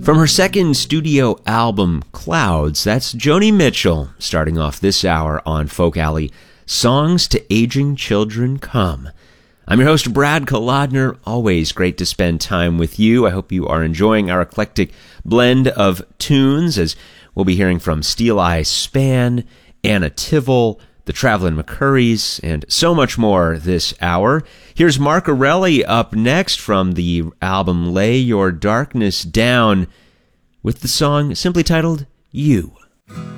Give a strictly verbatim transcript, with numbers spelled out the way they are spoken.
From her second studio album, Clouds, that's Joni Mitchell, starting off this hour on Folk Alley, Songs to Aging Children Come. I'm your host, Brad Kolodner. Always great to spend time with you. I hope you are enjoying our eclectic blend of tunes, as we'll be hearing from Steel Eye Span, Anna Tivel, the Travelin' McCurries, and so much more this hour. Here's Mark Arelli up next from the album Lay Your Darkness Down with the song simply titled You.